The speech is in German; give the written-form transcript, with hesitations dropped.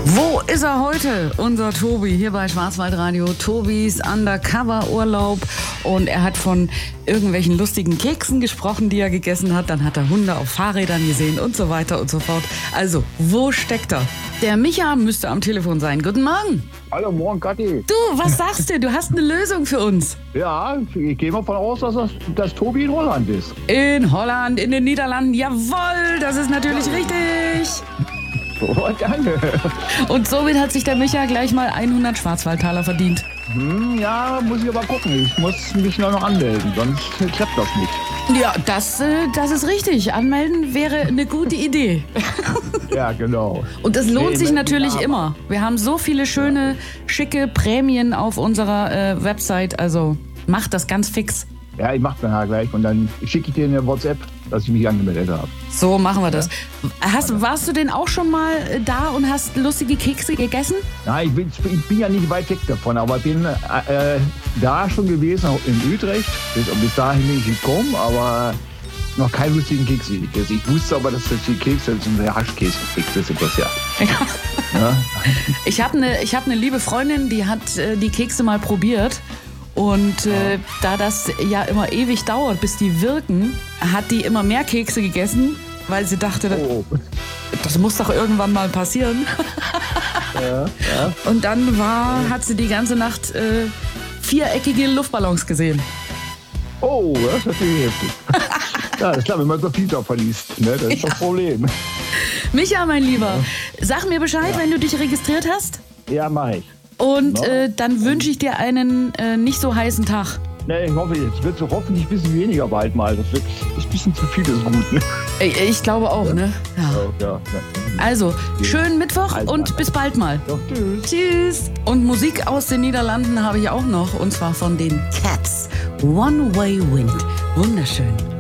Wo ist er heute? Unser Tobi hier bei Schwarzwaldradio. Tobis Undercover-Urlaub. Und er hat von irgendwelchen lustigen Keksen gesprochen, die er gegessen hat. Dann hat er Hunde auf Fahrrädern gesehen und so weiter und so fort. Also, wo steckt er? Der Micha müsste am Telefon sein. Guten Morgen. Hallo, morgen, Kathi. Du, was sagst du? Du hast eine Lösung für uns. Ja, ich gehe mal von aus, dass Tobi in Holland ist. In Holland, in den Niederlanden. Jawohl, das ist natürlich richtig. Oh, danke. Und somit hat sich der Micha gleich mal 100 Schwarzwaldtaler verdient. Ja, muss ich aber gucken. Ich muss mich noch anmelden, sonst klappt das nicht. Ja, das ist richtig. Anmelden wäre eine gute Idee. Ja, genau. Und das lohnt sich natürlich immer. Wir haben so viele schöne, schicke Prämien auf unserer Website. Also macht das ganz fix. Ja, ich mach dann halt gleich und dann schicke ich dir eine WhatsApp, dass ich mich angemeldet habe. So machen wir das. Warst du denn auch schon mal da und hast lustige Kekse gegessen? Ja, ich bin ja nicht weit weg davon, aber ich bin da schon gewesen, auch in Utrecht. Bis dahin bin ich gekommen, aber noch keinen lustigen Keks gegessen. Ich wusste aber, dass das die Kekse sind, der Haschkäse ist das ja. Ja. Ich habe eine liebe Freundin, die hat die Kekse mal probiert. Und da das ja immer ewig dauert, bis die wirken, hat die immer mehr Kekse gegessen, weil sie dachte, das muss doch irgendwann mal passieren. Ja. Und dann hat sie die ganze Nacht viereckige Luftballons gesehen. Oh, das ist natürlich heftig. Ja, das ist klar, wenn man so viel da verliest, ne? Das ist das Problem. Micha, mein Lieber, sag mir Bescheid, wenn du dich registriert hast. Ja, mach ich. Und dann wünsche ich dir einen nicht so heißen Tag. Ne, ich hoffe, es wird so hoffentlich ein bisschen weniger bald mal. Das ist ein bisschen zu viel des Guten. Ich glaube auch, ne? Ja. Also, schönen Mittwoch und bis bald mal. Ja, tschüss. Tschüss. Und Musik aus den Niederlanden habe ich auch noch, und zwar von den Cats. One Way Wind. Wunderschön.